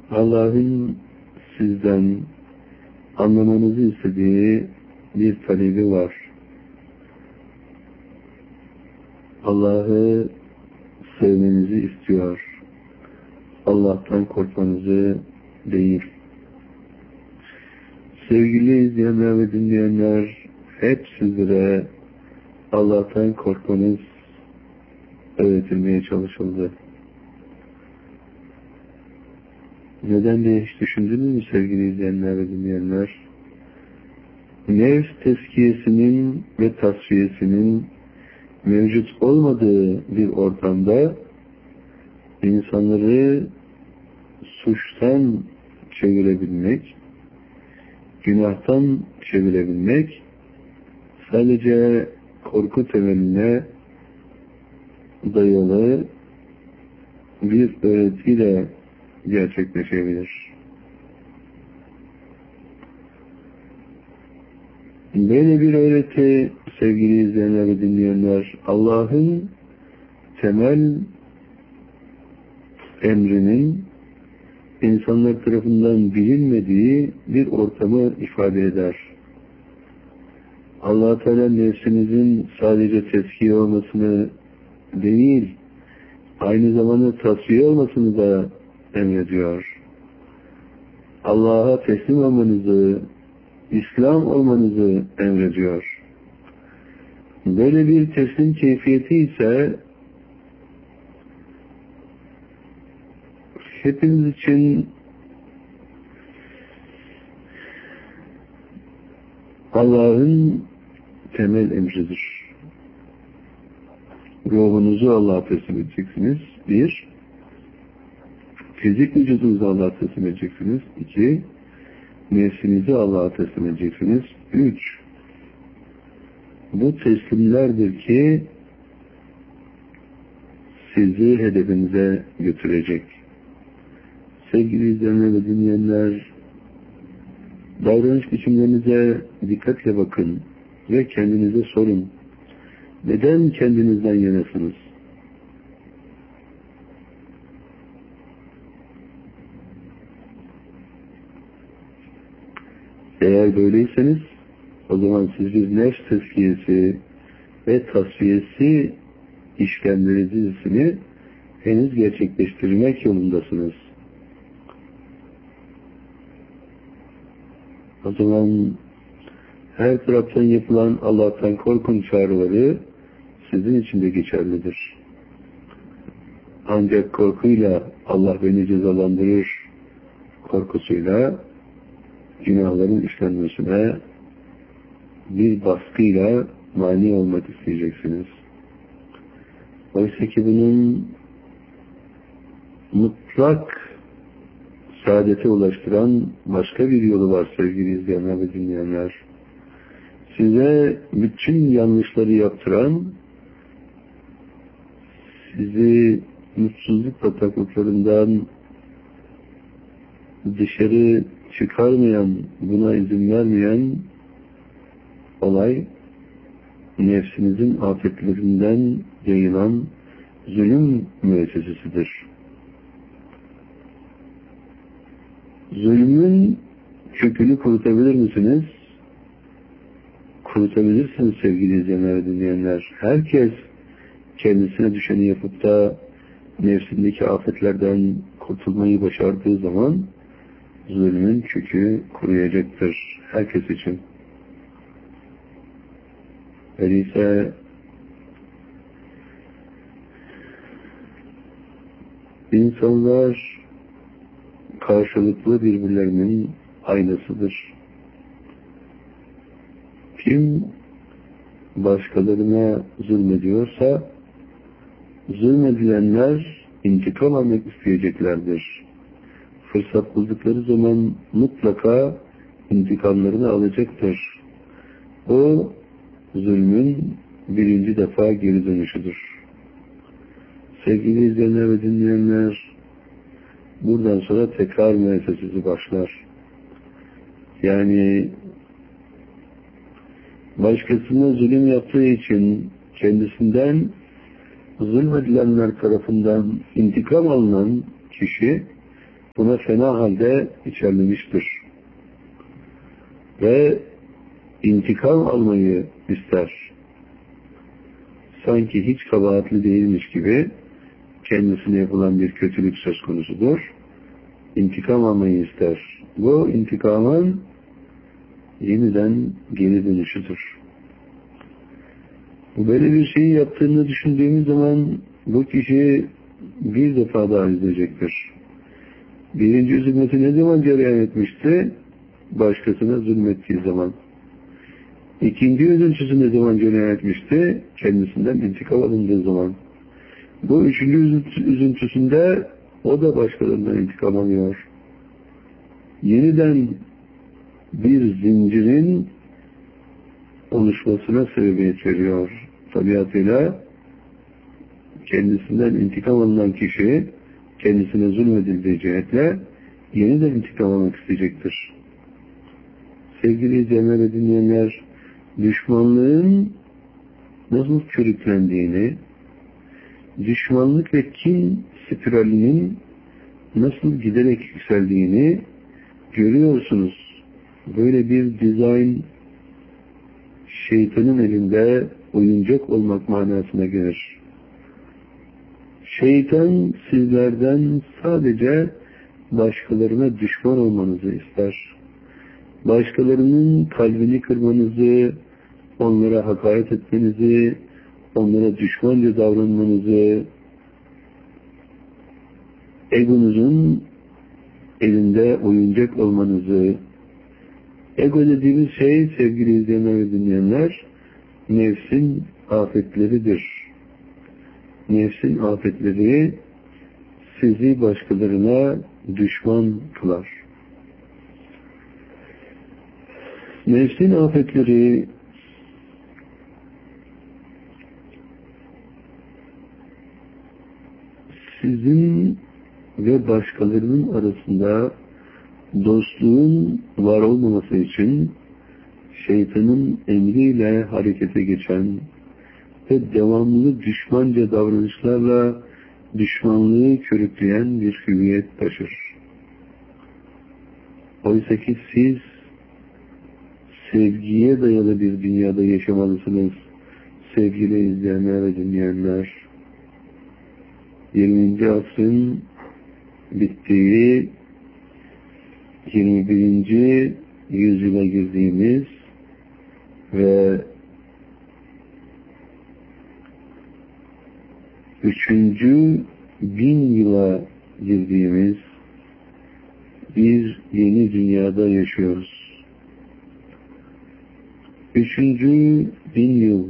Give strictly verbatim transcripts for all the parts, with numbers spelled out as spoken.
Allah'ın sizden anlamanızı istediği bir talebi var. Allah'ı sevmenizi istiyor. Allah'tan korkmanızı değil. Sevgili izleyenler ve dinleyenler, hep sizlere Allah'tan korkmanız öğretilmeye çalışıldı. Neden diye hiç düşündünüz mü sevgili izleyenler ve dinleyenler? Nefs tezkiyesinin ve tasfiyesinin mevcut olmadığı bir ortamda insanları suçtan çevirebilmek, günahtan çevirebilmek sadece korku temeline dayalı bir öğretiyle gerçekleşebilir. Böyle bir öğreti sevgili izleyenler ve dinleyenler, Allah'ın temel emrinin insanlar tarafından bilinmediği bir ortamı ifade eder. Allah Teala nefsinizin sadece tezkiye olmasını değil, aynı zamanda tasfiye olmasını da emrediyor. Allah'a teslim olmanızı, İslam olmanızı emrediyor. Böyle bir teslim keyfiyeti ise hepimiz için Allah'ın temel emridir. Ruhunuzu Allah'a teslim edeceksiniz. Bir, fizik vücudunuzu Allah'a teslim edeceksiniz. İki, nefsinizi Allah'a teslim edeceksiniz. Üç, bu teslimlerdir ki sizi hedefinize götürecek. Sevgili izleyenler ve dinleyenler, davranış biçimlerinize dikkatle bakın ve kendinize sorun. Neden kendinizden yanasınız? Eğer böyleyseniz, o zaman siz bir nefs tezkiyesi ve tasfiyesi işlemleri dizisini henüz gerçekleştirmek yolundasınız. O zaman her taraftan yapılan Allah'tan korkun çağrıları sizin için de geçerlidir. Ancak korkuyla Allah beni cezalandırır korkusuyla günahların işlenmesine bir baskıyla mani olmak isteyeceksiniz. Oysa ki bunun mutlak saadete ulaştıran başka bir yolu var sevgili izleyenler ve dinleyenler. Size bütün yanlışları yaptıran, sizi mutsuzluk bataklıklarından dışarı çıkarmayan, buna izin vermeyen olay, nefsinizin afetlerinden yayılan zulüm müessesesidir. Zulmün kökünü kurutabilir misiniz? Kurutabilirsiniz sevgili izleyenler ve dinleyenler. Herkes kendisine düşeni yapıp da nefsindeki afetlerden kurtulmayı başardığı zaman zulmün kökü kuruyacaktır herkes için. Öyleyse insanlar karşılıklı birbirlerinin aynasıdır. Kim başkalarına zulmediyorsa zulmedilenler intikam almak isteyeceklerdir. Fırsat buldukları zaman mutlaka intikamlarını alacaktır. O zulmün birinci defa geri dönüşüdür. Sevgili izleyenler ve dinleyenler, buradan sonra tekrar müessesesi başlar. Yani başkasına zulüm yaptığı için kendisinden zulmedilenler tarafından intikam alınan kişi buna fena halde içerlemiştir. Ve intikam almayı ister. Sanki hiç kabahatli değilmiş gibi kendisine yapılan bir kötülük söz konusudur. İntikam almayı ister. Bu intikamın yeniden geri dönüşüdür. Böyle bir şeyi yaptığını düşündüğümüz zaman bu kişi bir defa daha üzülecektir. Birinci üzülmesi ne zaman cereyan etmişti? Başkasına zulmettiği zaman. İkinci üzüntüsü ne zaman cereyan etmişti? Kendisinden intikam alındığı zaman. Bu üçüncü üzüntüsünde o da başkalarından intikam alıyor. Yeniden bir zincirin oluşmasına sebebiyet veriyor. Tabiatıyla kendisinden intikam alınan kişi kendisine zulmedildiği cihetle yeniden intikam almak isteyecektir. Sevgili izleyenler ve dinleyenler, düşmanlığın nasıl körüklendiğini, düşmanlık ve kin spiralinin nasıl giderek yükseldiğini görüyorsunuz. Böyle bir dizayn şeytanın elinde oyuncak olmak manasına gelir. Şeytan sizlerden sadece başkalarına düşman olmanızı ister. Başkalarının kalbini kırmanızı, onlara hakaret etmenizi, onlara düşmanca davranmanızı, egonuzun elinde oyuncak olmanızı. Ego dediğimiz şey sevgili izleyenler ve dinleyenler, nefsin afetleridir. Nefsin afetleri sizi başkalarına düşman kılar. Nefsin afetleri sizin ve başkalarının arasında dostluğun var olmaması için şeytanın emriyle harekete geçen ve devamlı düşmanca davranışlarla düşmanlığı körükleyen bir hüviyet taşır. Oysa ki siz sevgiye dayalı bir dünyada yaşamalısınız sevgili izleyenler ve dinleyenler. yirminci asrın bittiği yirmi birinci yüzyıla girdiğimiz ve üçüncü bin yıla girdiğimiz bir yeni dünyada yaşıyoruz. Üçüncü bin yıl,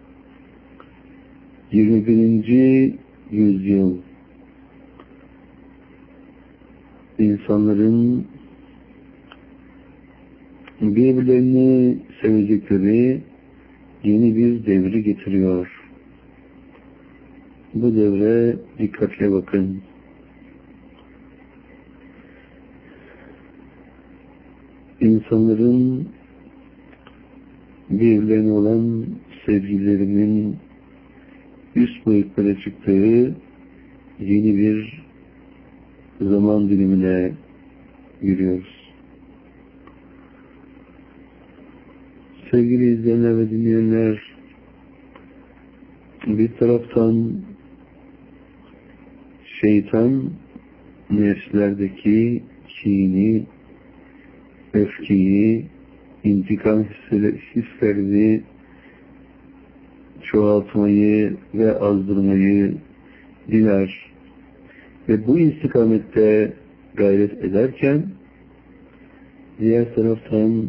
yirmi birinci yüzyıl, insanların birbirlerini sevecekleri yeni bir devri getiriyor. Bu devre dikkatle bakın. İnsanların birbirlerine olan sevgilerinin üst boyutlara çıktığı yeni bir zaman dilimine giriyoruz. Sevgili izleyenler ve dinleyenler, bir taraftan şeytan nefslerdeki kini, öfkeyi, intikam hislerini çoğaltmayı ve azdırmayı diler ve bu istikamette gayret ederken diğer taraftan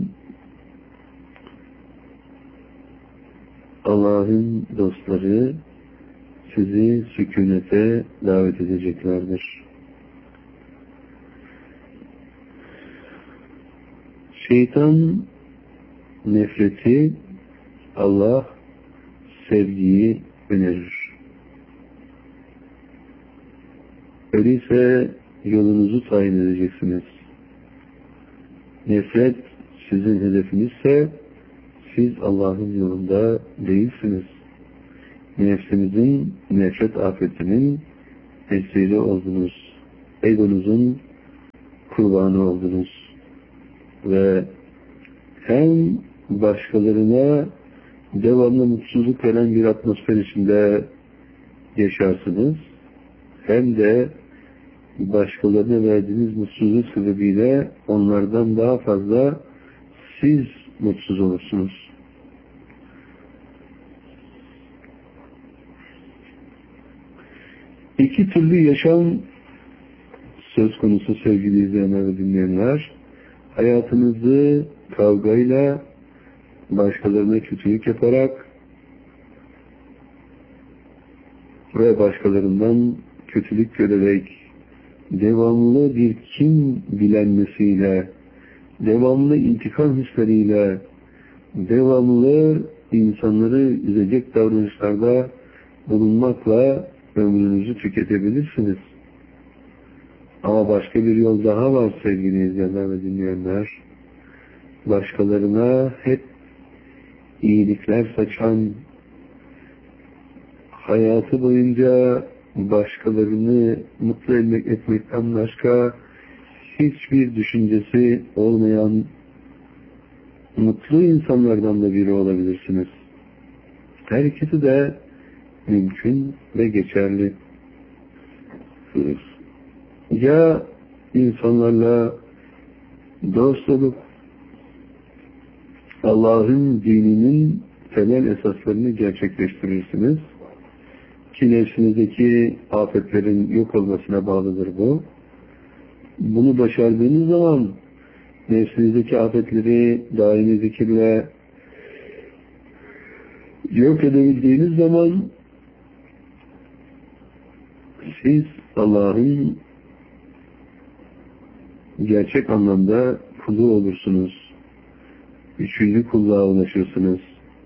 Allah'ın dostları sizi sükunete davet edeceklerdir. Şeytan nefreti, Allah sevgiyi önerir. Öyleyse yolunuzu tayin edeceksiniz. Nefret sizin hedefinizse siz Allah'ın yolunda değilsiniz. Nefsinizin nefret afetinin esiri oldunuz. Egonuzun kurbanı oldunuz. Ve hem başkalarına devamlı mutsuzluk veren bir atmosfer içinde yaşarsınız, hem de başkalarına verdiğiniz mutsuzluk sebebiyle onlardan daha fazla siz mutsuz olursunuz. İki türlü yaşam söz konusu sevgili izleyenler ve dinleyenler. Hayatınızı kavgayla, başkalarına kötülük yaparak ve başkalarından kötülük görerek devamlı bir kin bilenmesiyle, devamlı intikam hisleriyle, devamlı insanları üzecek davranışlarda bulunmakla ömrünüzü tüketebilirsiniz. Ama başka bir yol daha var sevgili izleyenler ve dinleyenler. Başkalarına hep iyilikler saçan, hayatı boyunca başkalarını mutlu etmek, etmekten başka hiçbir düşüncesi olmayan mutlu insanlardan da biri olabilirsiniz. Her ikisi de mümkün ve geçerli. Ya insanlarla dost olup Allah'ın dininin temel esaslarını gerçekleştirirsiniz ki nefsinizdeki afetlerin yok olmasına bağlıdır bu. Bunu başardığınız zaman nefsinizdeki afetleri daimi zikirle yok edebildiğiniz zaman siz Allah'ın gerçek anlamda kulu olursunuz. Üçüncü kulluğa ulaşırsınız.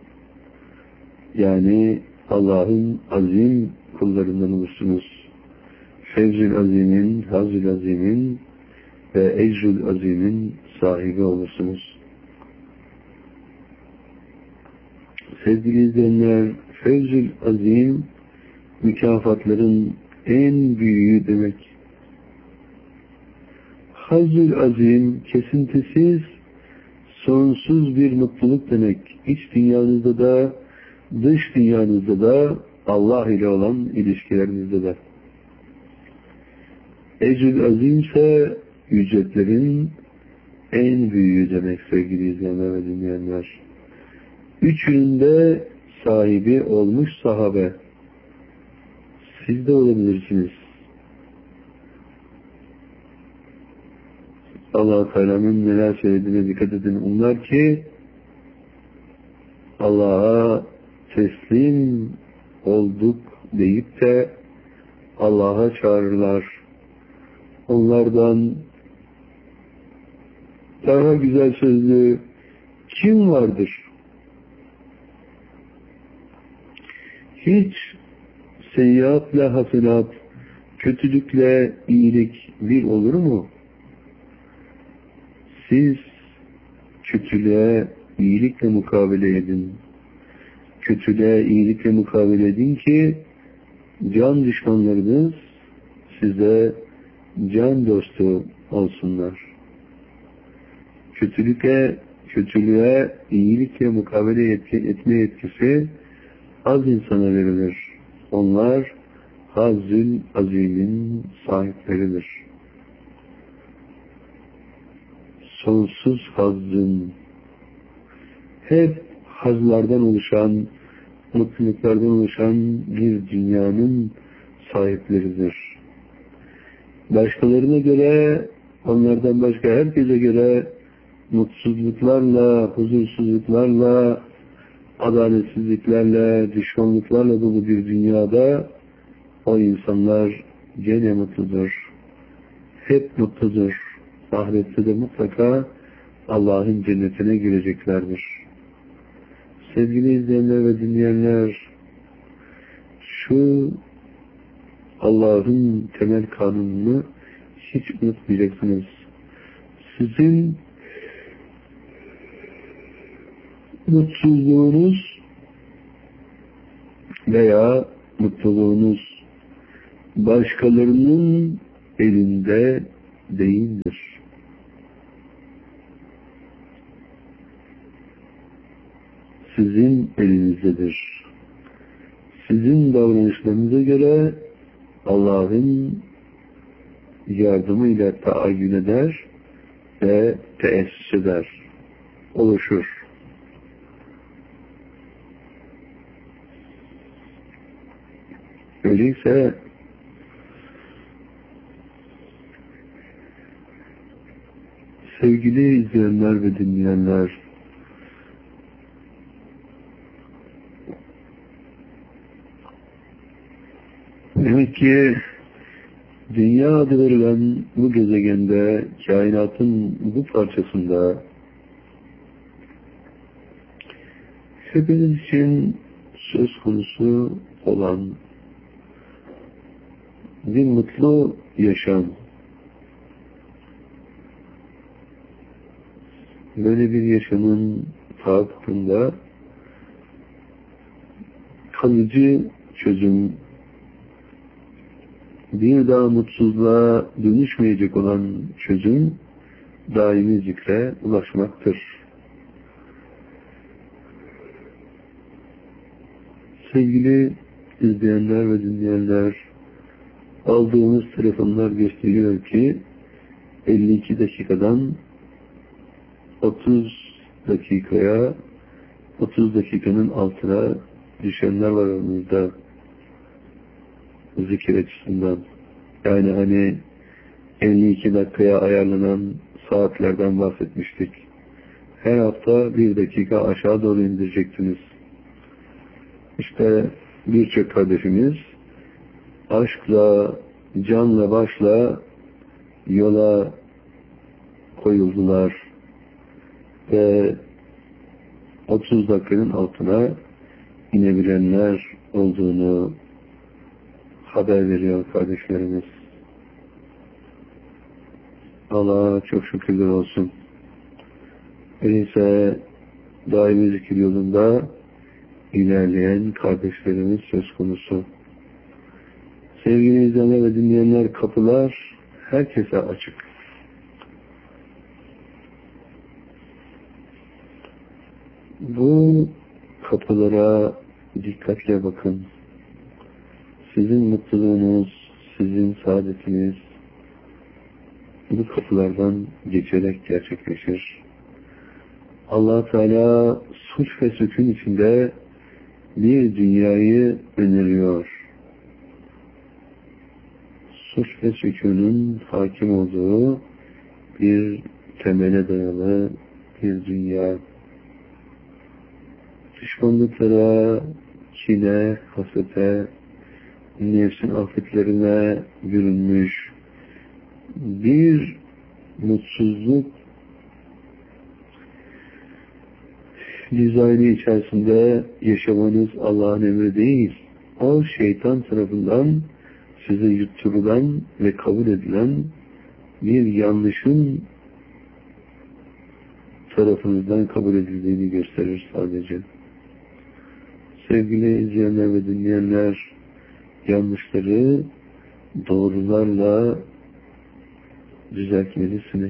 Yani Allah'ın azim kullarından olursunuz. Fevzül azimin, hazül azimin ve ecrül azimin sahibi olursunuz. Sevgili izleyenler, fevzül azim mükafatların en büyüğü demek. Hazül azim kesintisiz, sonsuz bir mutluluk demek. İç dünyanızda da, dış dünyanızda da, Allah ile olan ilişkilerinizde de. Ecrül azim ise ücretlerin en büyüğü demek sevgili izleyenler ve dinleyenler. Üçünün de sahibi olmuş sahabe. Siz de olabilirsiniz. Allah-u Teala'nın neler söylediğine dikkat edin. Onlar ki Allah'a teslim olduk deyip de Allah'a çağırırlar. Onlardan daha güzel sözlü kim vardır? Hiç seyyiatla hasenat, kötülükle iyilik bir olur mu? Siz kötülüğe iyilikle mukabele edin. Kötülüğe iyilikle mukabele edin ki can düşmanlarınız size can dostu olsunlar. Kötülüğe, kötülüğe iyilikle mukabele etme yetkisi az insana verilir. Onlar Hazzül Azim'in sahipleridir. Sonsuz hazzın, hep hazlardan oluşan, mutluluklardan oluşan bir dünyanın sahipleridir. Başkalarına göre, onlardan başka herkese göre mutsuzluklarla, huzursuzluklarla, adaletsizliklerle, düşmanlıklarla dolu bir dünyada o insanlar gene mutludur. Hep mutludur. Ahirette de mutlaka Allah'ın cennetine gireceklerdir. Sevgili izleyenler ve dinleyenler, şu Allah'ın temel kanununu hiç unutmayacaksınız. Sizin mutsuzluğunuz veya mutluluğunuz başkalarının elinde değildir. Sizin elinizdedir. Sizin davranışlarınıza göre Allah'ın yardımıyla taayyün eder ve teessüs eder, oluşur. Öyleyse sevgili izleyenler ve dinleyenler, demek ki dünya adı verilen bu gezegende, kainatın bu parçasında hepiniz için söz konusu olan bir mutlu yaşam, böyle bir yaşamın tahakkukunda kalıcı çözüm, bir daha mutsuzluğa dönüşmeyecek olan çözüm daimi zikre ulaşmaktır. Sevgili izleyenler ve dinleyenler, aldığımız telefonlar gösteriyor ki elli iki dakikadan otuz dakikaya, otuz dakikanın altına düşenler var aramızda zikir açısından. Yani hani elli iki dakikaya ayarlanan saatlerden bahsetmiştik. Her hafta bir dakika aşağı doğru indirecektiniz. İşte birçok kardeşimiz aşkla, canla başla yola koyuldular ve otuz dakikanın altına inebilenler olduğunu haber veriyor kardeşlerimiz. Allah'a çok şükürler olsun. Öyleyse daimi zikir yolunda ilerleyen kardeşlerimiz söz konusu. Sevgili izleyenler ve dinleyenler, kapılar herkese açık. Bu kapılara dikkatle bakın. Sizin mutluluğunuz, sizin saadetiniz bu kapılardan geçerek gerçekleşir. Allah Teala suç ve sükun içinde bir dünyayı öneriyor. Suç ve sükunun hakim olduğu bir temele dayalı bir dünya. Düşmanlıklara, kine, hasete, nefsin afetlerine bürünmüş bir mutsuzluk dizaynı içerisinde yaşamanız Allah'ın emri değil. O şeytan tarafından size yutturulan ve kabul edilen bir yanlışın tarafınızdan kabul edildiğini gösterir sadece. Sevgili izleyenler ve dinleyenler, yanlışları doğrularla düzeltmelisiniz.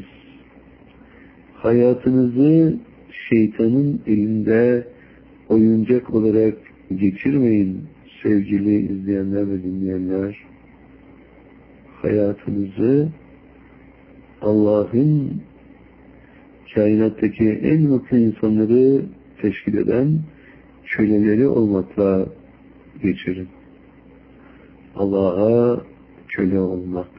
Hayatınızı şeytanın elinde oyuncak olarak geçirmeyin sevgili izleyenler ve dinleyenler. Hayatınızı Allah'ın kainattaki en mutlu insanları teşkil eden köleleri olmakla geçirin. Allah'a köle olmak.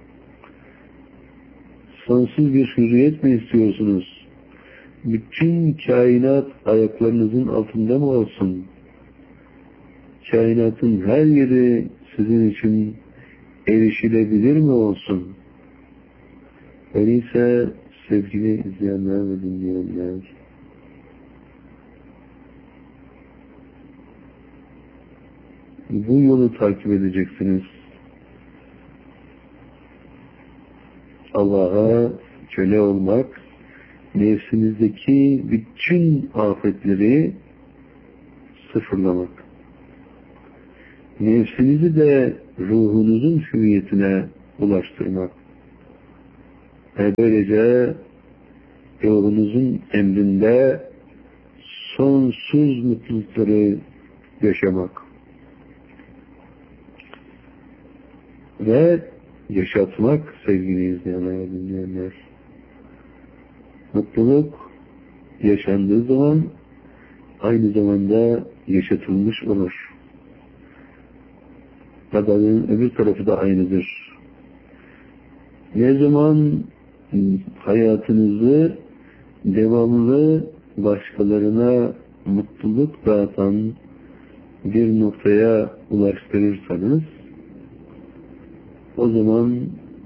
Sonsuz bir hürriyet mi istiyorsunuz? Bütün kainat ayaklarınızın altında mı olsun? Kainatın her yeri sizin için erişilebilir mi olsun? Öyleyse sevgili izleyenler ve dinleyenler, bu yolu takip edeceksiniz. Allah'a köle olmak, nefsinizdeki bütün afetleri sıfırlamak. Nefsinizi de ruhunuzun hüviyetine ulaştırmak. ve böylece ruhunuzun emrinde sonsuz mutlulukları yaşamak ve yaşatmak sevgili izleyenler ve dinleyenler. Mutluluk yaşandığı zaman aynı zamanda yaşatılmış olur. Madalyonun öbür tarafı da aynıdır. Ne zaman hayatınızı devamlı başkalarına mutluluk dağıtan bir noktaya ulaştırırsanız, o zaman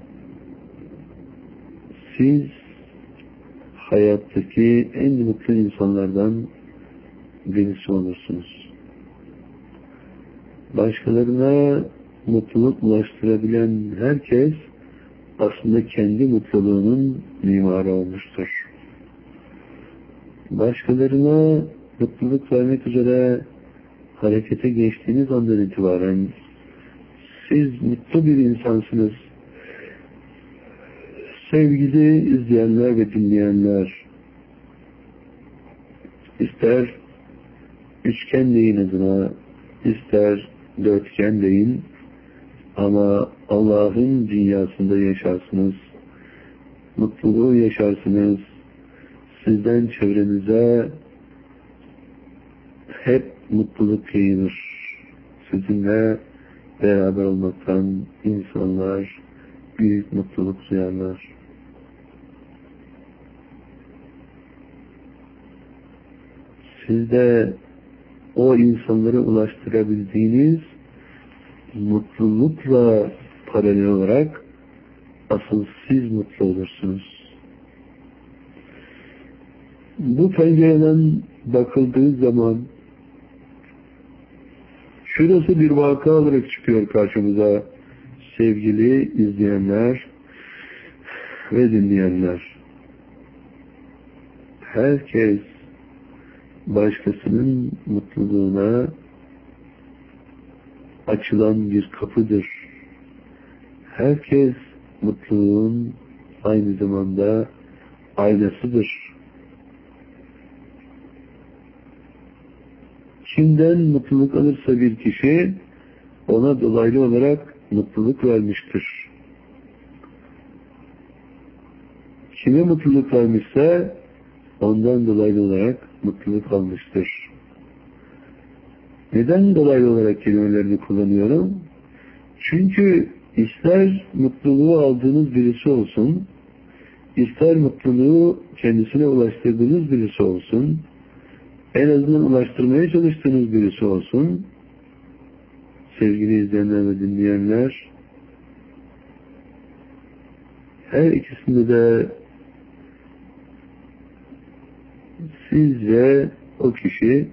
siz hayattaki en mutlu insanlardan birisi olursunuz. Başkalarına mutluluk ulaştırabilen herkes aslında kendi mutluluğunun mimarı olmuştur. Başkalarına mutluluk vermek üzere harekete geçtiğiniz andan itibaren siz mutlu bir insansınız. Sevgili izleyenler ve dinleyenler, ister üçgen deyin adına, ister dörtgen deyin, ama Allah'ın dünyasında yaşarsınız, mutluluğu yaşarsınız. Sizden çevrenize hep mutluluk yayılır. Sizinle beraber olmaktan insanlar büyük mutluluk duyarlar. Siz de o insanlara ulaştırabildiğiniz mutlulukla paralel olarak asıl siz mutlu olursunuz. Bu pencereden bakıldığı zaman şurası bir vaka olarak çıkıyor karşımıza sevgili izleyenler ve dinleyenler. Herkes başkasının mutluluğuna açılan bir kapıdır. Herkes mutluluğun aynı zamanda aynasıdır. Kimden mutluluk alırsa bir kişi ona dolaylı olarak mutluluk vermiştir. Kime mutluluk vermişse ondan dolaylı olarak mutluluk almıştır. Neden dolaylı olarak kelimelerini kullanıyorum? Çünkü ister mutluluğu aldığınız birisi olsun, ister mutluluğu kendisine ulaştırdığınız birisi olsun, en azından ulaştırmaya çalıştığınız birisi olsun, sevgili izleyenler ve dinleyenler, her ikisinde de siz ve o kişi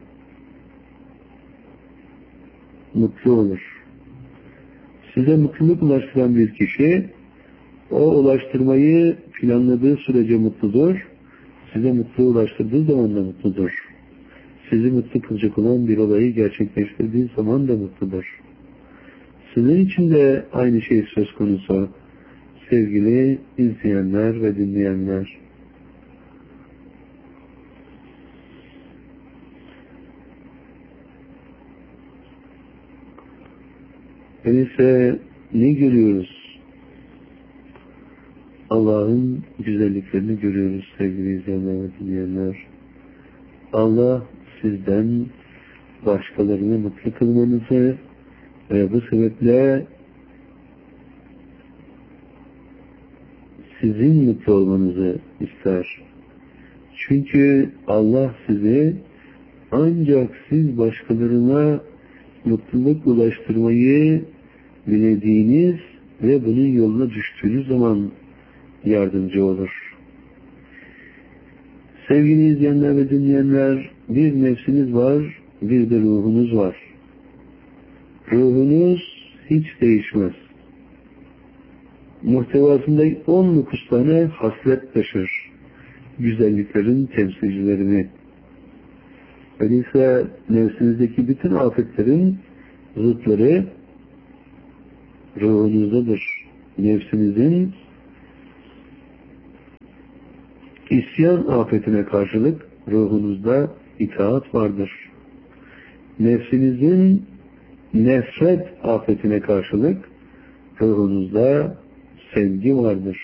mutlu olur. Size mutluluk ulaştıran bir kişi, o ulaştırmayı planladığı sürece mutludur, size mutluluğu ulaştırdığı zaman da mutludur. Sizi mutlu kılacak olan bir olayı gerçekleştirdiği zaman da mutludur. Sizin için de aynı şey söz konusu sevgili izleyenler ve dinleyenler. Öyleyse ne görüyoruz? Allah'ın güzelliklerini görüyoruz sevgili izleyenler ve dinleyenler. Allah sizden başkalarını mutlu kılmanızı ve bu sebeple sizin mutlu olmanızı ister. Çünkü Allah sizi ancak siz başkalarına mutluluk ulaştırmayı dilediğiniz ve bunun yoluna düştüğünüz zaman yardımcı olur. Sevgili izleyenler ve dinleyenler, bir nefsiniz var, bir de ruhunuz var. Ruhunuz hiç değişmez. Muhtevasında on dokuz tane haslet taşır. Güzelliklerin temsilcilerini. Öyleyse nefsinizdeki bütün afetlerin zıtları ruhunuzdadır. Nefsinizin İsyan afetine karşılık ruhunuzda itaat vardır. Nefsinizin nefret afetine karşılık ruhunuzda sevgi vardır.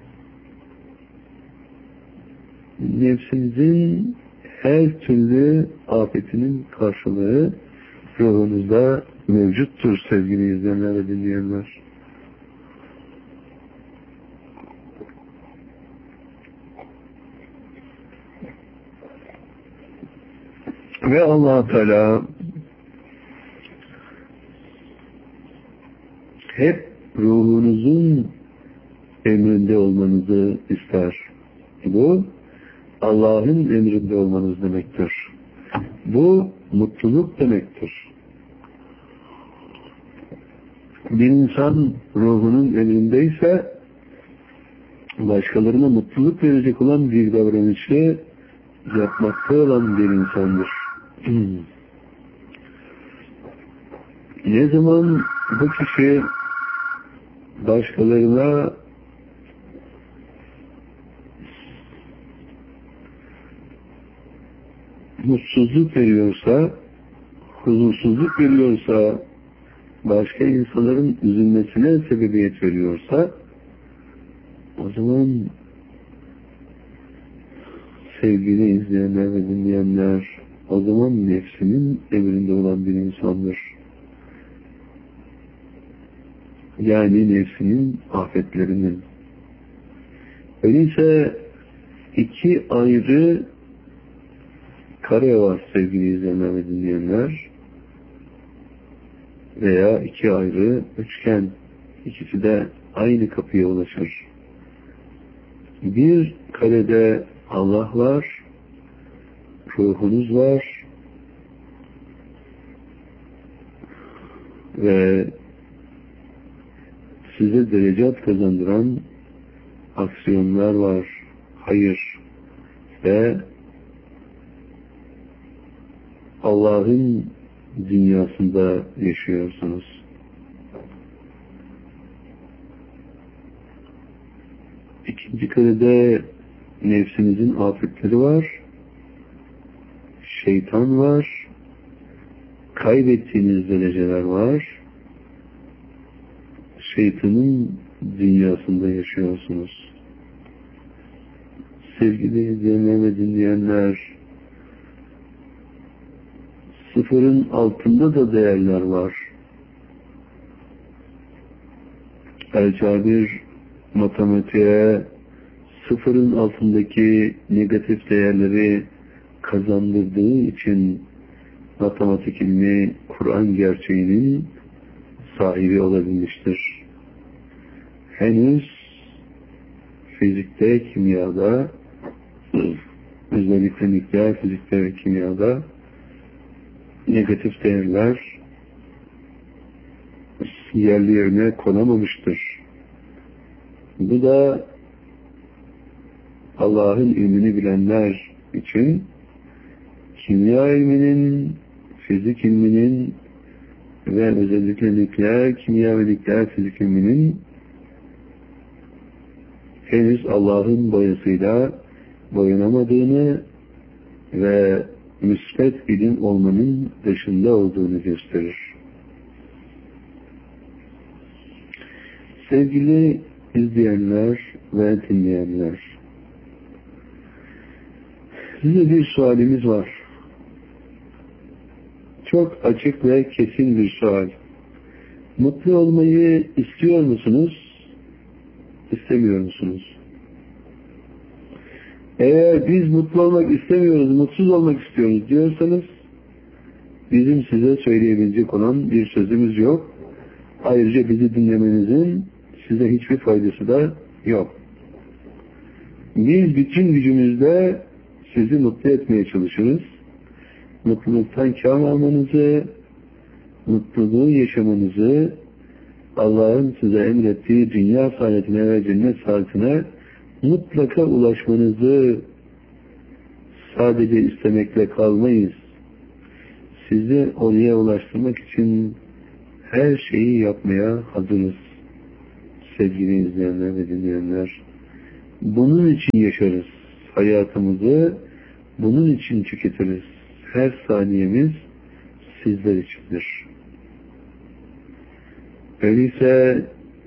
Nefsinizin her türlü afetinin karşılığı ruhunuzda mevcuttur sevgili izleyenler ve dinleyenler. Ve Allah Teala hep ruhunuzun emrinde olmanızı ister. Bu Allah'ın emrinde olmanız demektir. Bu mutluluk demektir. Bir insan ruhunun emrindeyse başkalarına mutluluk verecek olan bir davranışı yapmakta olan bir insandır. Ne zaman bu kişi başkalarına mutsuzluk veriyorsa, huzursuzluk veriyorsa, başka insanların üzülmesine sebebiyet veriyorsa, o zaman sevgili izleyenler ve dinleyenler, o zaman nefsinin emrinde olan bir insandır. Yani nefsinin afetlerinin. Öyleyse iki ayrı kare var sevgili izleyenler ve dinleyenler. Veya iki ayrı üçgen. İkisi de aynı kapıya ulaşır. Bir karede Allah var, ruhunuz var ve size derecat kazandıran aksiyonlar var, hayır ve Allah'ın dünyasında yaşıyorsunuz. İkinci karede nefsinizin afetleri var, şeytan var, kaybettiğiniz dereceler var, şeytanın dünyasında yaşıyorsunuz. Sevgili izleyenler ve dinleyenler, sıfırın altında da değerler var. El-Cabir matematiğe sıfırın altındaki negatif değerleri kazandırdığı için matematik ilmi Kur'an gerçeğinin sahibi olabilmiştir. Henüz fizikte, kimyada, özellikle nükleer fizikte ve kimyada negatif değerler yerli yerine konamamıştır. Bu da Allah'ın ilmini bilenler için kimya ilminin, fizik ilminin ve özellikle nükleer kimya ve nükleer fizik ilminin henüz Allah'ın boyasıyla boyanamadığını ve müsbet bilim olmanın dışında olduğunu gösterir. Sevgili izleyenler ve dinleyenler, size bir sualimiz var. Çok açık ve kesin bir sual. Mutlu olmayı istiyor musunuz? İstemiyor musunuz? Eğer biz mutlu olmak istemiyoruz, mutsuz olmak istiyoruz diyorsanız bizim size söyleyebilecek olan bir sözümüz yok. Ayrıca bizi dinlemenizin size hiçbir faydası da yok. Biz bütün gücümüzle sizi mutlu etmeye çalışırız. Mutluluktan kâr almanızı, mutluluğu yaşamanızı, Allah'ın size emrettiği dünya saadetine ve cennet saadetine mutlaka ulaşmanızı sadece istemekle kalmayız. Sizi oraya ulaştırmak için her şeyi yapmaya hazırız. Sevgili izleyenler ve dinleyenler, bunun için yaşarız. hayatımızı bunun için tüketiriz. Her saniyemiz sizler içindir. Öyleyse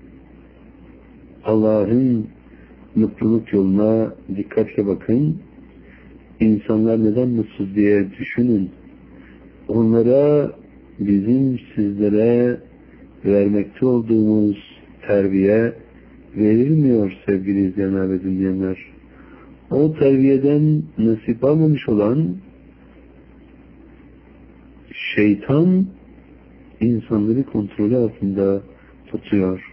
Allah'ın mutluluk yoluna dikkatle bakın. İnsanlar neden mutsuz diye düşünün. Onlara bizim sizlere vermekte olduğumuz terbiye verilmiyor sevgili izleyenler ve dinleyenler. O terbiyeden nasip almamış olan şeytan insanları kontrolü altında tutuyor.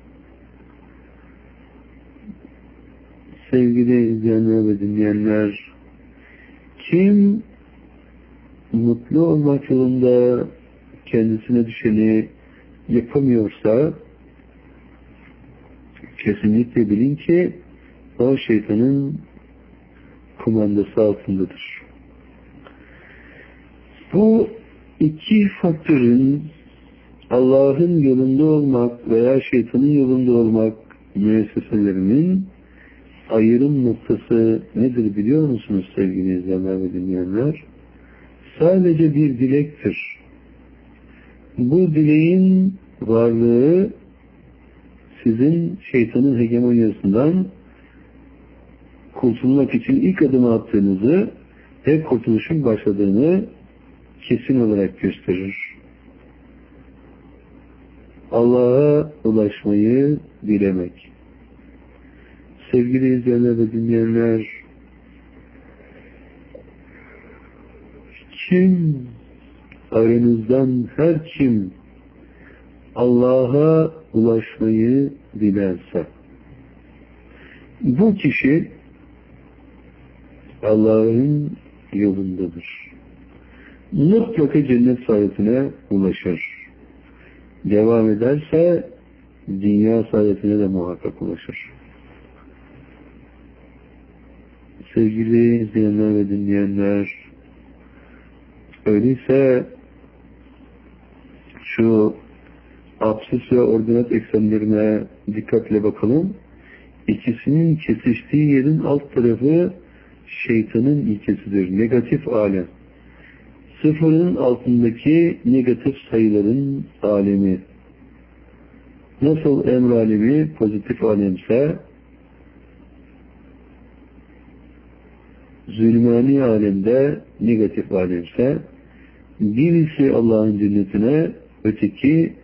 Sevgili izleyenler ve dinleyenler, kim mutlu olmak yolunda kendisine düşeni yapamıyorsa kesinlikle bilin ki o şeytanın kumandası altındadır. Bu iki faktörün Allah'ın yolunda olmak veya şeytanın yolunda olmak müesseselerinin ayrım noktası nedir biliyor musunuz sevgili izleyenler ve dinleyenler? Sadece bir dilektir. Bu dileğin varlığı sizin şeytanın hegemonyasından kurtulmak için ilk adımı attığınızı ve kurtuluşun başladığını kesin olarak gösterir. Allah'a ulaşmayı dilemek. Sevgili izleyenler ve dinleyenler, kim aranızdan her kim Allah'a ulaşmayı dilerse bu kişi Allah'ın yolundadır. Mutlaka cennet saadetine ulaşır. Devam ederse dünya saadetine de muhakkak ulaşır. Sevgili izleyenler ve dinleyenler, öyleyse şu absis ve ordinat eksenlerine dikkatle bakalım. İkisinin kesiştiği yerin alt tarafı şeytanın ilkesidir. Negatif alem. Sıfırın altındaki negatif sayıların alemi. Nasıl emr alemi pozitif alemse, zulmani alemde negatif alemse, birisi Allah'ın cennetine, öteki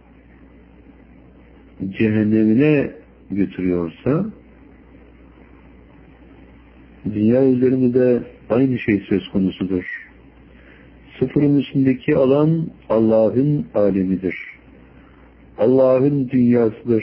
cehennemine götürüyorsa, dünya üzerinde de aynı şey söz konusudur. Sıfırın üstündeki alan Allah'ın alemidir. Allah'ın dünyasıdır.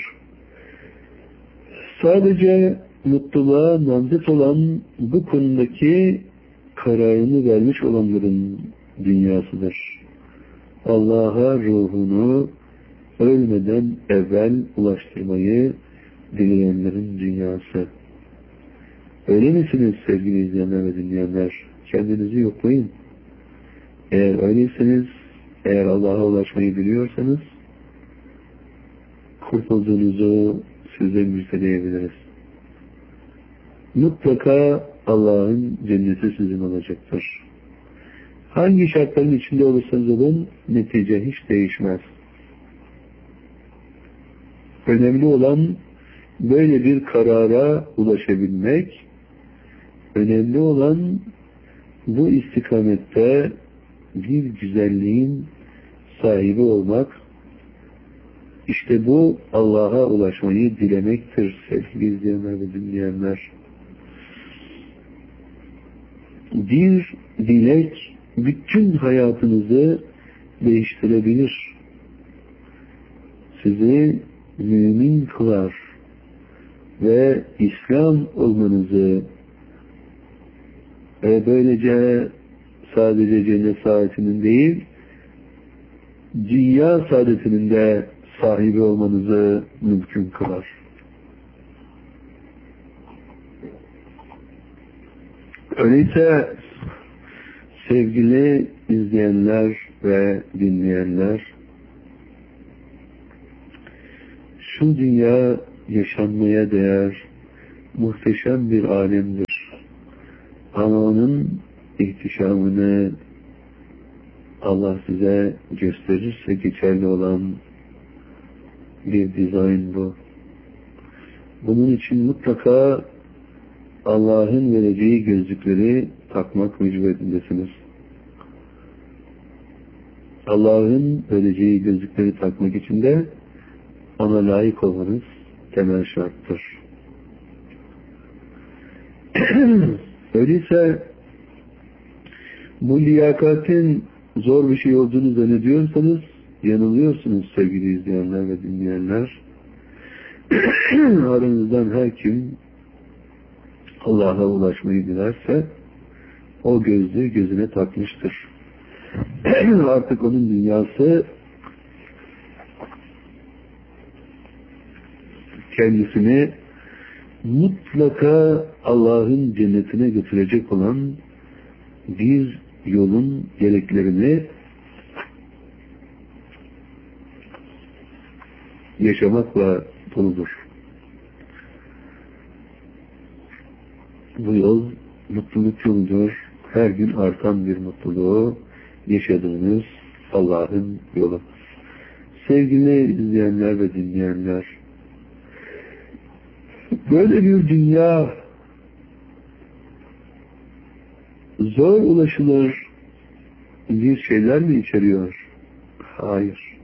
Sadece mutluluğa namzet olan bu konudaki kararını vermiş olanların dünyasıdır. Allah'a ruhunu ölmeden evvel ulaştırmayı dileyenlerin dünyası. Öyle misiniz sevgili izleyenler ve dinleyenler? Kendinizi yoklayın. Eğer öyleyseniz, eğer Allah'a ulaşmayı biliyorsanız kurtulduğunuzu size müjdeleyebiliriz. Mutlaka Allah'ın cenneti sizin olacaktır. Hangi şartların içinde olursanız olun, netice hiç değişmez. Önemli olan böyle bir karara ulaşabilmek, önemli olan bu istikamette bir güzelliğin sahibi olmak. İşte bu Allah'a ulaşmayı dilemektir sevgili izleyenler ve dinleyenler. Bir dilek bütün hayatınızı değiştirebilir. Sizi mümin kılar ve İslam olmanızı ve böylece sadece cennet saadetinin değil, dünya saadetinin de sahibi olmanızı mümkün kılar. Öyleyse sevgili izleyenler ve dinleyenler, şu dünya yaşanmaya değer muhteşem bir alemdir. Ama onun ihtişamını Allah size gösterirse geçerli olan bir dizayn bu. Bunun için mutlaka Allah'ın vereceği gözlükleri takmak mecburiyetindesiniz. Allah'ın vereceği gözlükleri takmak için de ona layık olmanız temel şarttır. Öyleyse bu liyakatin zor bir şey olduğunu zannediyorsanız yanılıyorsunuz sevgili izleyenler ve dinleyenler. Aranızdan her kim Allah'a ulaşmayı dilerse o gözlüğü gözüne takmıştır. Artık onun dünyası kendisini mutlaka Allah'ın cennetine götürecek olan bir yolun gereklerini yaşamakla doludur. Bu yol mutluluk yoludur. Her gün artan bir mutluluğu yaşadığınız Allah'ın yolu. Sevgili izleyenler ve dinleyenler, böyle bir dünya zor ulaşılır bir şeyler mi içeriyor? Hayır.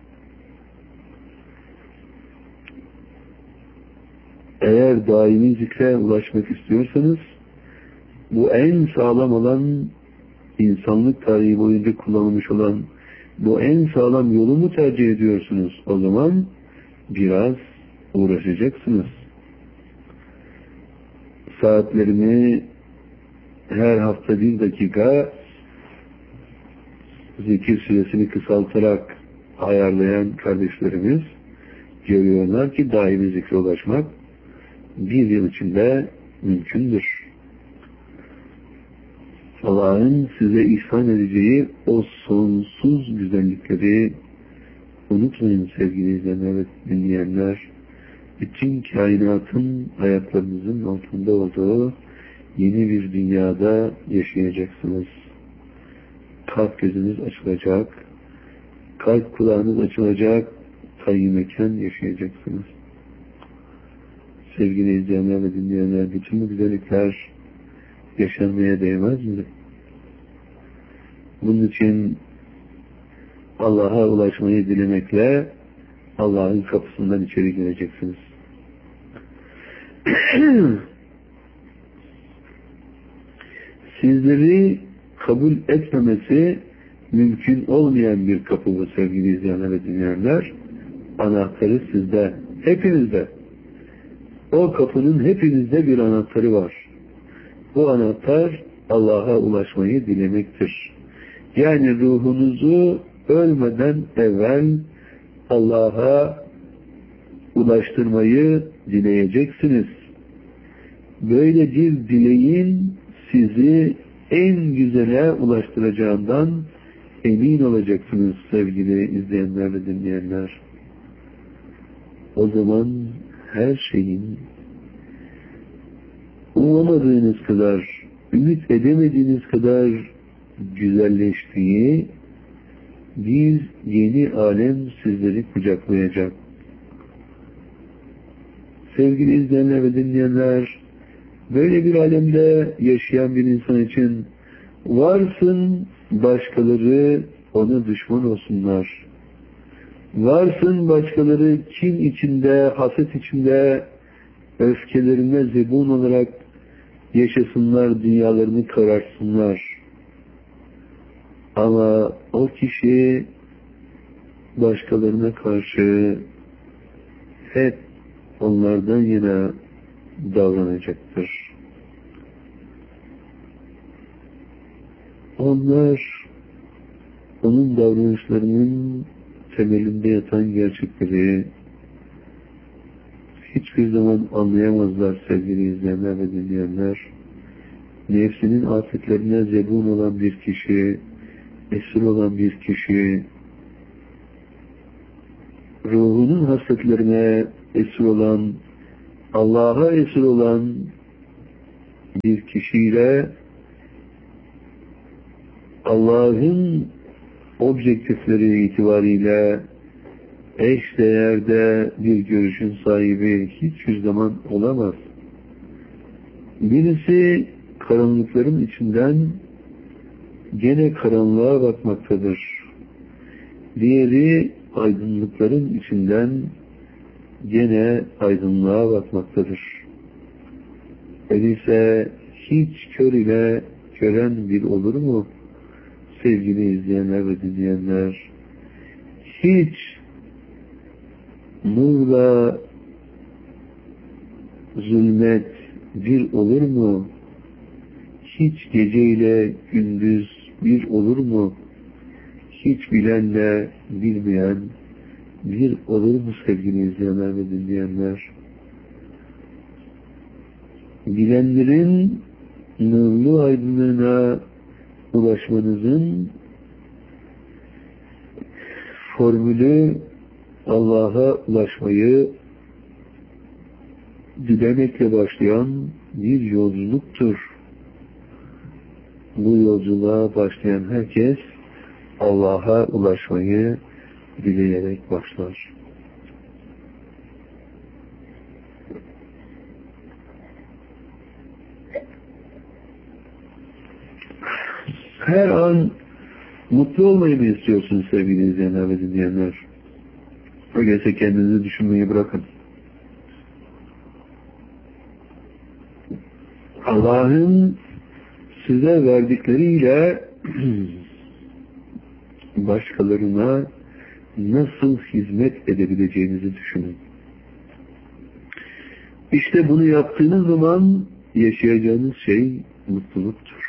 Eğer daimi zikre ulaşmak istiyorsanız bu en sağlam olan, insanlık tarihi boyunca kullanılmış olan bu en sağlam yolu mu tercih ediyorsunuz? O zaman biraz uğraşacaksınız. Saatlerini her hafta bir dakika zikir süresini kısaltarak ayarlayan kardeşlerimiz görüyorlar ki daimi zikre ulaşmak bir yıl içinde mümkündür. Allah'ın size ihsan edeceği o sonsuz güzellikleri unutmayın sevgili izleyenler ve dinleyenler. Bütün kainatın ayaklarınızın altında olduğu yeni bir dünyada yaşayacaksınız. Kalp gözünüz açılacak, kalp kulağınız açılacak, kayyum mekan yaşayacaksınız. Sevgili izleyenler ve dinleyenler, bütün bu güzellikler yaşanmaya değmez mi? Bunun için Allah'a ulaşmayı dilemekle Allah'ın kapısından içeri gireceksiniz. Sizleri kabul etmemesi mümkün olmayan bir kapı bu sevgili izleyenler ve dinleyenler. Anahtarı sizde, hepinizde. O kapının hepinizde bir anahtarı var. Bu anahtar Allah'a ulaşmayı dilemektir. Yani ruhunuzu ölmeden evvel Allah'a ulaştırmayı dileyeceksiniz. Böyle bir dileğin sizi en güzele ulaştıracağından emin olacaksınız sevgili izleyenler ve dinleyenler. O zaman her şeyin umamadığınız kadar, ümit edemediğiniz kadar güzelleştiği bir yeni alem sizleri kucaklayacak. Sevgili izleyenler ve dinleyenler, böyle bir alemde yaşayan bir insan için varsın başkaları ona düşman olsunlar. Varsın başkaları kin içinde, haset içinde, öfkelerine zebun olarak yaşasınlar, dünyalarını karartsınlar. Ama o kişi başkalarına karşı hep onlardan yana davranacaktır. Onlar onun davranışlarının temelinde yatan gerçekleri hiçbir zaman anlayamazlar sevgili izleyenler ve dinleyenler. Nefsinin afetlerine zebun olan bir kişi, esir olan bir kişi, ruhunun hasretlerine esir olan, Allah'a esir olan bir kişiyle Allah'ın objektifleri itibariyle eş değerde bir görüşün sahibi hiçbir zaman olamaz. Birisi karanlıkların içinden gene karanlığa bakmaktadır. Diğeri aydınlıkların içinden gene aydınlığa bakmaktadır. Öyleyse hiç kör ile gören bir olur mu? Sevgili izleyenler ve dinleyenler, hiç nurla zulmet bir olur mu? Hiç geceyle gündüz bir olur mu? Hiç bilenle bilmeyen bir olur mu sevgili izleyenler ve dinleyenler? Bilenlerin nurlu aydınlığına ulaşmanızın formülü Allah'a ulaşmayı dilemekle başlayan bir yolculuktur. Bu yolculuğa başlayan herkes Allah'a ulaşmayı dileyerek başlar. Her an mutlu olmayı mı istiyorsunuz sevgili izleyenler ve dinleyenler? Öyleyse kendinizi düşünmeyi bırakın. Allah'ın size verdikleriyle başkalarına nasıl hizmet edebileceğinizi düşünün. İşte bunu yaptığınız zaman yaşayacağınız şey mutluluktur.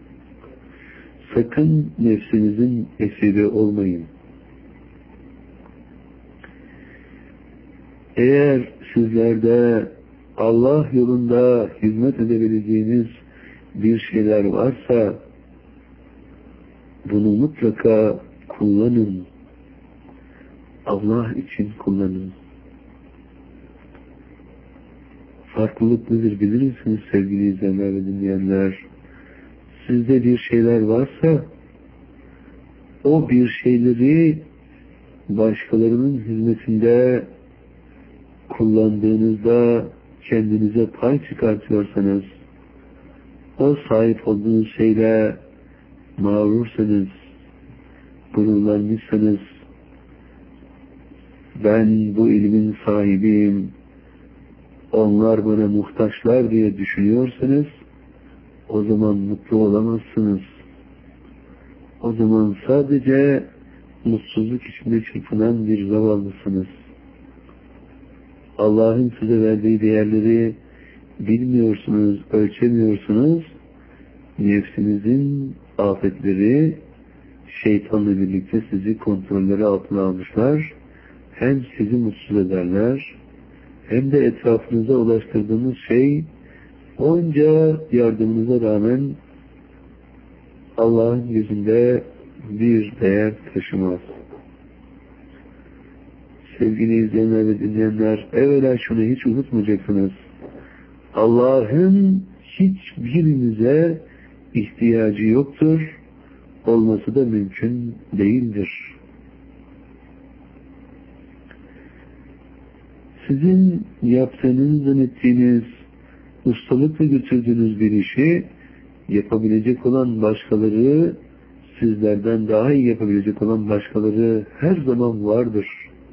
Sakın nefsinizin esiri olmayın. Eğer sizlerde Allah yolunda hizmet edebileceğiniz bir şeyler varsa bunu mutlaka kullanın. Allah için kullanın. Farklılık nedir bilir misiniz sevgili izleyenler ve dinleyenler? Sizde bir şeyler varsa o bir şeyleri başkalarının hizmetinde kullandığınızda kendinize pay çıkartıyorsanız, o sahip olduğunuz şeyle mağrursanız, gururlanmışsanız, ben bu ilmin sahibiyim, onlar bana muhtaçlar diye düşünüyorsanız, o zaman mutlu olamazsınız. O zaman sadece mutsuzluk içinde çırpınan bir zavallısınız. Allah'ın size verdiği değerleri bilmiyorsunuz, ölçemiyorsunuz. Nefsinizin afetleri şeytanla birlikte sizi kontrolleri altına almışlar. Hem sizi mutsuz ederler, hem de etrafınıza ulaştırdığınız şey onca yardımınıza rağmen Allah'ın yüzünde bir değer taşımaz. Sevgili izleyenler ve dinleyenler, evvela şunu hiç unutmayacaksınız. Allah'ın hiçbirinize ihtiyacı yoktur, olması da mümkün değildir. Sizin yaptığınız, zannettiğiniz, ustalıkla götürdüğünüz bir işi yapabilecek olan başkaları, sizlerden daha iyi yapabilecek olan başkaları her zaman vardır.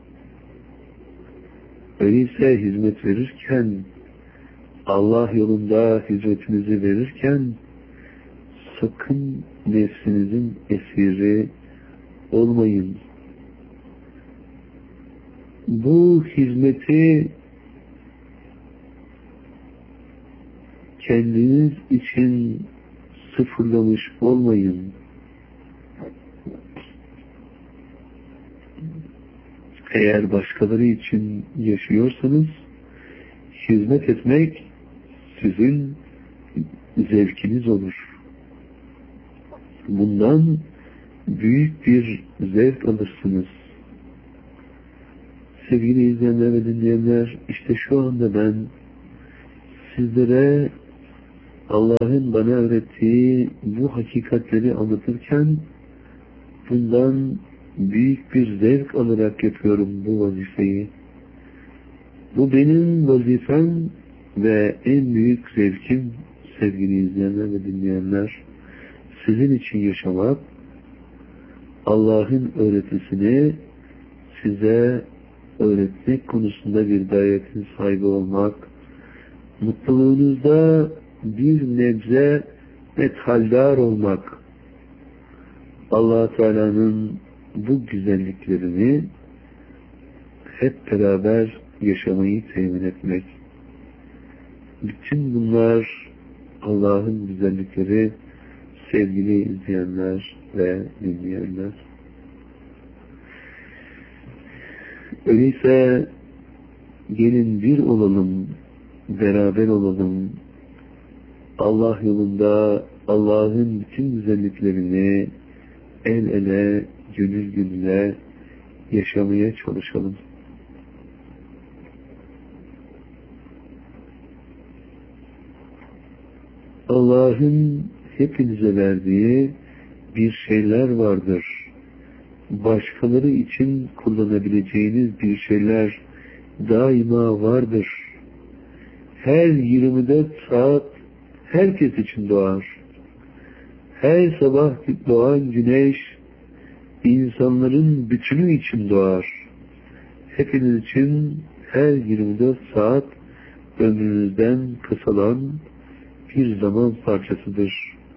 Öyleyse hizmet verirken, Allah yolunda hizmetinizi verirken, sakın nefsinizin esiri olmayın. Bu hizmeti kendiniz için sıfırlamış olmayın. Eğer başkaları için yaşıyorsanız, hizmet etmek sizin zevkiniz olur. Bundan büyük bir zevk alırsınız. Sevgili izleyenler ve dinleyenler, işte şu anda ben sizlere Allah'ın bana öğrettiği bu hakikatleri anlatırken bundan büyük bir zevk alarak yapıyorum bu vazifeyi. Bu benim vazifem ve en büyük zevkim sevgili izleyenler ve dinleyenler. Sizin için yaşamak, Allah'ın öğretisini size öğretmek konusunda bir gayretin sahibi olmak, mutluluğunuzda bir nebze methaldar olmak, Allah Teala'nın bu güzelliklerini hep beraber yaşamayı temin etmek. Bütün bunlar Allah'ın güzellikleri sevgili izleyenler ve dinleyenler. Öyleyse gelin bir olalım, beraber olalım. Allah yolunda Allah'ın bütün güzelliklerini el ele, gönül gönüle yaşamaya çalışalım. Allah'ın hepinize verdiği bir şeyler vardır. Başkaları için kullanabileceğiniz bir şeyler daima vardır. Her yirmi dört saat herkes için doğar. Her sabah doğan güneş insanların bütünü için doğar. Hepiniz için her yirmi dört saat ömrünüzden kısalan bir zaman parçasıdır.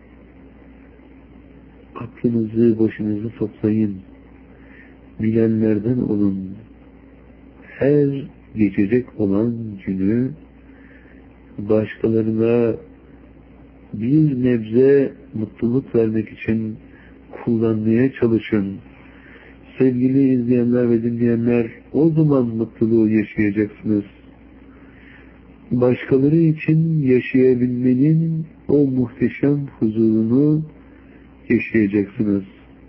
Aklınızı, başınızı toplayın. Bilenlerden olun. Her geçecek olan günü başkalarına bir nebze mutluluk vermek için kullanmaya çalışın. Sevgili izleyenler ve dinleyenler, o zaman mutluluğu yaşayacaksınız. Başkaları için yaşayabilmenin o muhteşem huzurunu yaşayacaksınız.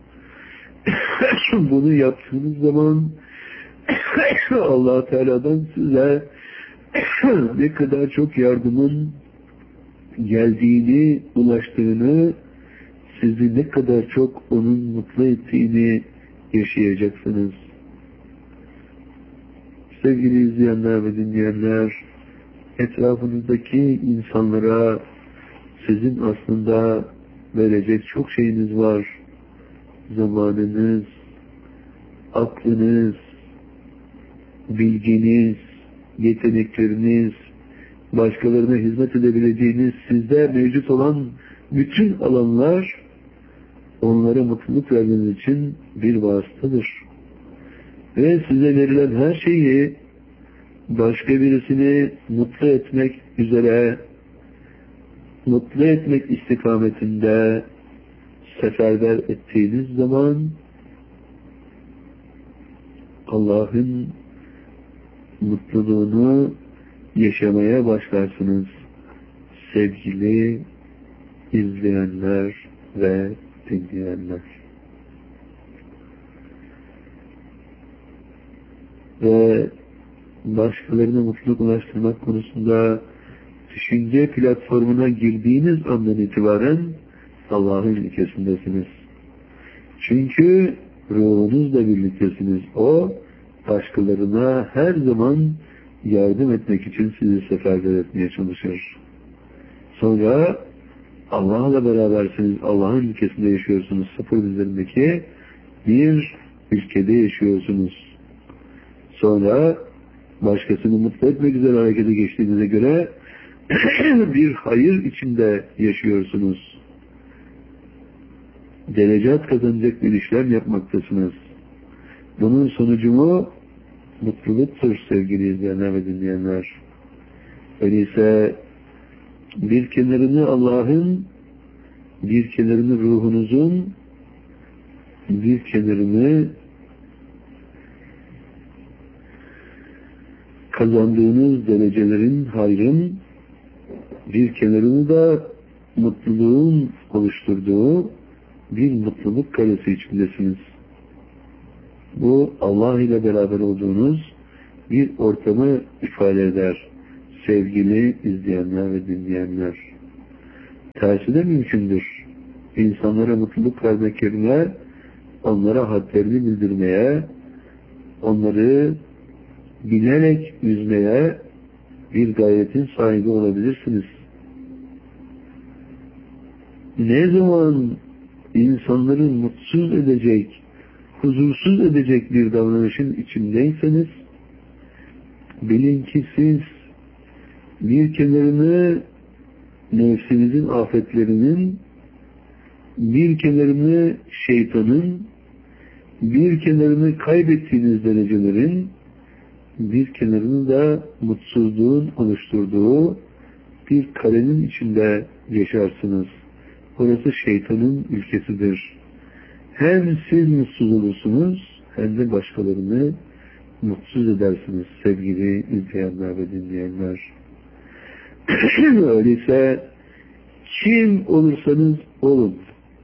Bunu yaptığınız zaman Allah Teala'dan size ne kadar çok yardımın geldiğini, ulaştığını, sizi ne kadar çok onun mutlu ettiğini yaşayacaksınız. Sevgili izleyenler ve dinleyenler, etrafınızdaki insanlara sizin aslında verecek çok şeyiniz var. Zamanınız, aklınız, bilginiz, yetenekleriniz, başkalarına hizmet edebileceğiniz sizde mevcut olan bütün alanlar onlara mutluluk vermeniz için bir vasıtadır. Ve size verilen her şeyi başka birisini mutlu etmek üzere, mutlu etmek istikametinde seferber ettiğiniz zaman Allah'ın mutluluğunu yaşamaya başlarsınız sevgili izleyenler ve dinleyenler. Ve başkalarına mutluluk ulaştırmak konusunda düşünce platformuna girdiğiniz andan itibaren Allah'ın ülkesindesiniz. Çünkü ruhunuzla birliktesiniz. O başkalarına her zaman yardım etmek için sizi seferber etmeye çalışır. Sonra Allah'la berabersiniz. Allah'ın ülkesinde yaşıyorsunuz. Sıfır üzerindeki bir ülkede yaşıyorsunuz. Sonra başkasını mutlu etmek üzere harekete geçtiğinize göre bir hayır içinde yaşıyorsunuz. Derecat kazanacak bir işlem yapmaktasınız. Bunun sonucu mu? Mutluluktur sevgili izleyenler ve dinleyenler. Öyleyse bir kenarını Allah'ın, bir kenarını ruhunuzun, bir kenarını kazandığınız derecelerin, hayrın, bir kenarını da mutluluğun oluşturduğu bir mutluluk karesi içindesiniz. Bu Allah ile beraber olduğunuz bir ortamı ifade eder sevgili izleyenler ve dinleyenler. Tersi de mümkündür. İnsanlara mutluluk vermek yerine onlara hadlerini bildirmeye, onları bilerek üzmeye bir gayretin sahibi olabilirsiniz. Ne zaman insanları mutsuz edecek, huzursuz edecek bir davranışın içindeyseniz, bilin ki siz bir kenarını nefsinizin afetlerinin, bir kenarını şeytanın, bir kenarını kaybettiğiniz derecelerin, bir kenarını da mutsuzluğun oluşturduğu bir karenin içinde yaşarsınız. Burası şeytanın ülkesidir. Hem siz mutsuz olursunuz, hem de başkalarını mutsuz edersiniz sevgili izleyenler ve dinleyenler. Öyleyse kim olursanız olun,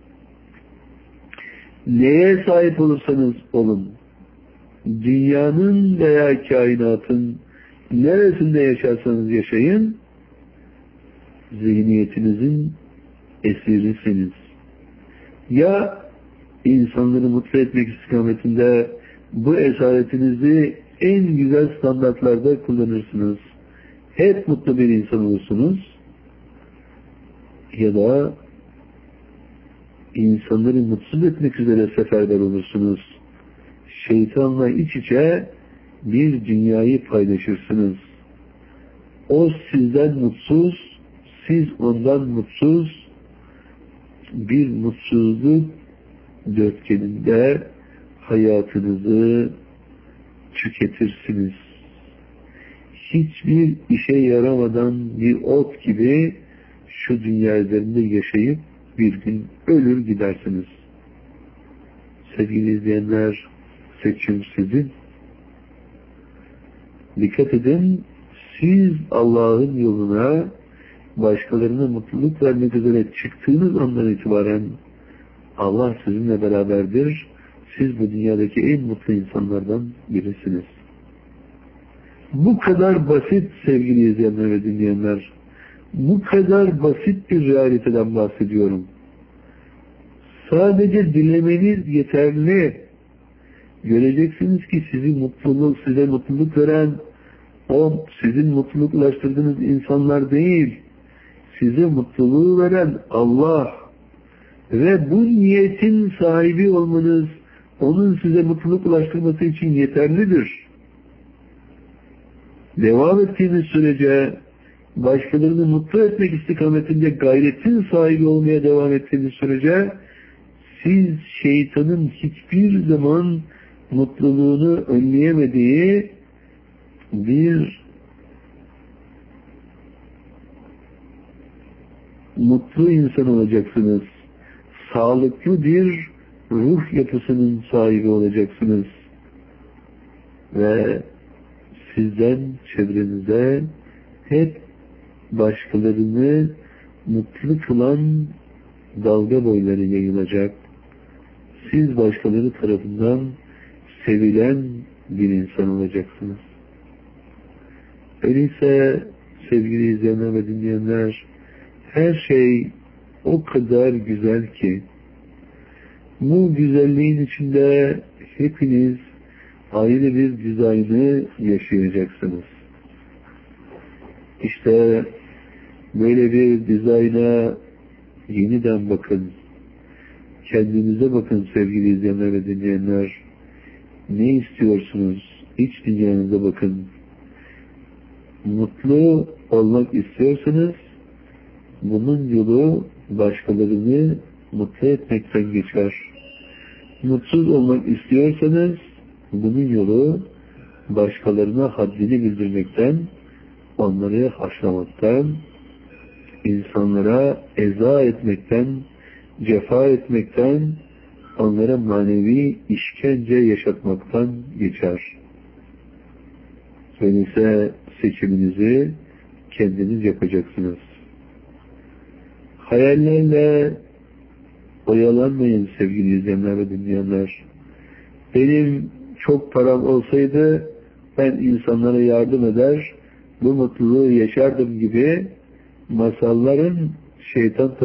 neye sahip olursanız olun, dünyanın veya kainatın neresinde yaşarsanız yaşayın, zihniyetinizin esirisiniz. Ya insanları mutlu etmek istikametinde bu esaretinizi en güzel standartlarda kullanırsınız. Hep mutlu bir insan olursunuz. Ya da insanları mutsuz etmek üzere seferber olursunuz. Şeytanla iç içe bir dünyayı paylaşırsınız. O sizden mutsuz, siz ondan mutsuz, bir mutsuzluk dörtgeninde hayatınızı tüketirsiniz. Hiçbir işe yaramadan bir ot gibi şu dünya üzerinde yaşayıp bir gün ölür gidersiniz. Sevgili izleyenler, seçim sizin. Dikkat edin, siz Allah'ın yoluna başkalarına mutluluk vermek üzere çıktığınız andan itibaren Allah sizinle beraberdir. Siz bu dünyadaki en mutlu insanlardan birisiniz. Bu kadar basit sevgili izleyenler ve dinleyenler. Bu kadar basit bir realiteden bahsediyorum. Sadece dilemeniz yeterli. Göreceksiniz ki sizi mutluluk, size mutluluk veren o sizin mutluluk ulaştırdığınız insanlar değil. Size mutluluğu veren Allah. Ve bu niyetin sahibi olmanız onun size mutluluk ulaştırması için yeterlidir. Devam ettiğiniz sürece başkalarını mutlu etmek istikametinde gayretin sahibi olmaya devam ettiğiniz sürece siz şeytanın hiçbir zaman mutluluğunu önleyemediği bir mutlu insan olacaksınız. Sağlıklı bir ruh yapısının sahibi olacaksınız. Ve sizden çevrenize hep başkalarını mutlu kılan dalga boyları yayılacak. Siz başkaları tarafından sevilen bir insan olacaksınız. Öyleyse sevgili izleyenler ve dinleyenler, her şey o kadar güzel ki bu güzelliğin içinde hepiniz ayrı bir dizaynı yaşayacaksınız. İşte böyle bir dizayna yeniden bakın. Kendinize bakın sevgili izleyenler ve dinleyenler. Ne istiyorsunuz? İç dünyanıza bakın. Mutlu olmak istiyorsanız bunun yolu başkalarını mutlu etmekten geçer. Mutsuz olmak istiyorsanız bunun yolu başkalarına haddini bildirmekten, onları haşlamaktan, insanlara eza etmekten, cefa etmekten, onlara manevi işkence yaşatmaktan geçer. Öyleyse seçiminizi kendiniz yapacaksınız. Hayallerle oyalanmayın sevgili izleyenler ve dinleyenler. Benim çok param olsaydı ben insanlara yardım eder, bu mutluluğu yaşardım gibi masalların şeytan